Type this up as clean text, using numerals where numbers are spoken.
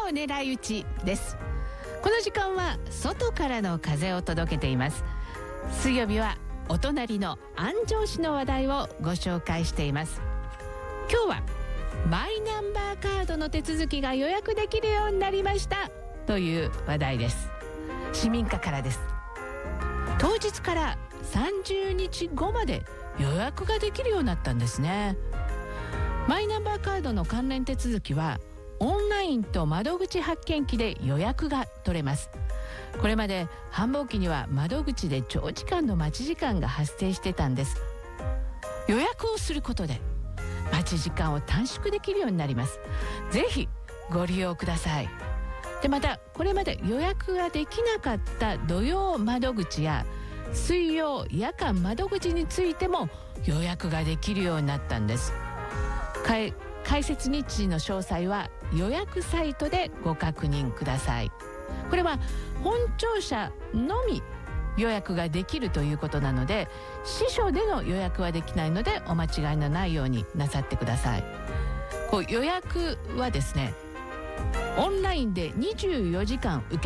を狙い撃ちです。この時間は外からの風を届けています。水曜日はお隣の安城市の話題をご紹介しています。今日はマイナンバーカードの手続きが予約できるようになりましたという話題です。市民課からです。当日から30日後まで予約ができるようになったんですね。マイナンバーカードの関連手続きはオンラインと窓口発券機で予約が取れます。これまで繁忙期には窓口で長時間の待ち時間が発生してたんです。予約をすることで待ち時間を短縮できるようになります。ぜひご利用ください。でまたこれまで予約ができなかった土曜窓口や水曜夜間窓口についても予約ができるようになったんです。開設日時の詳細は予約サイトでご確認ください。これは本庁舎のみ予約ができるということなので、支所での予約はできないのでお間違いのないようになさってください。予約はですね、オンラインで24時間受け